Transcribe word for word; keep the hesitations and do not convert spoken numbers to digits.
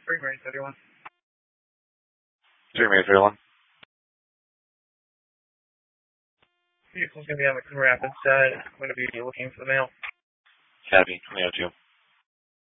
Three Mary thirty-one. Three Mary thirty-one. Vehicle's going to be on the Coon Rapids side. I'm going to be looking for the mail. Copy. twenty oh two.